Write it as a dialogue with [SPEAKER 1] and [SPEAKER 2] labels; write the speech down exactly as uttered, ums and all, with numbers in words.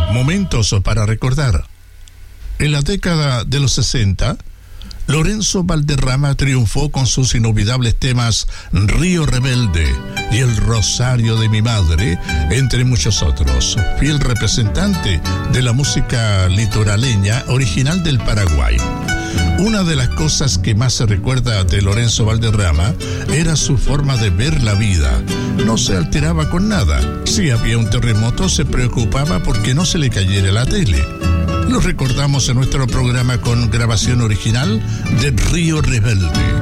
[SPEAKER 1] Momentos para recordar. En la década de los sesenta, Lorenzo Valderrama triunfó con sus inolvidables temas Río Rebelde y El Rosario de mi Madre, entre muchos otros. Fiel representante de la música litoraleña original del Paraguay. Una de las cosas que más se recuerda de Lorenzo Valderrama era su forma de ver la vida. No se alteraba con nada. Si había un terremoto, se preocupaba porque no se le cayera la tele. Lo recordamos en nuestro programa con grabación original de Río Rebelde.